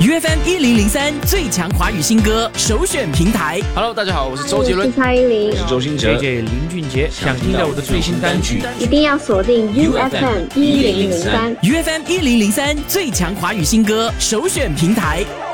UFM 1003最强华语新歌首选平台。 Hello， 大家好，我是周杰伦， 我是蔡依林， 我是周兴哲 ，JJ 林俊杰。想听到我的最新单曲， 一定要锁定 UFM 1003。 UFM 1003最强华语新歌首选平台。